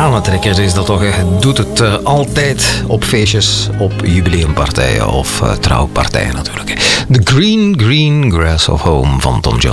tranentrekker is dat toch. Hij doet het altijd op feestjes, op jubileumpartijen of trouwpartijen natuurlijk. The Green Green Grass of Home van Tom Jones.